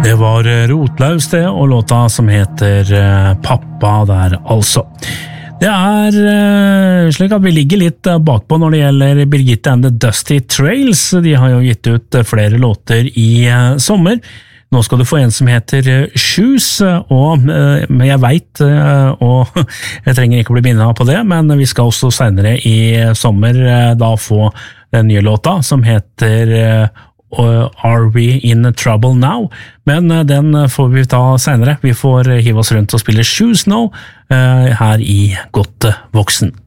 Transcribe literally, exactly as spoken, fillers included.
Det var Rotlaus det, og låta som heter Pappa der altså. Det er slik at vi ligger litt bakpå når det gjelder Birgitte and the Dusty Trails. De har jo gitt ut flere låter i sommer. Nå skal du få en som heter Shoes, og jeg vet, og jeg trenger ikke bli minnet på det, men vi skal også senere i sommer da få den nye låta som heter Are We In Trouble Now? Men den får vi ta senere. Vi får hive oss rundt og spille Shoes nå, her i Godt Voksen.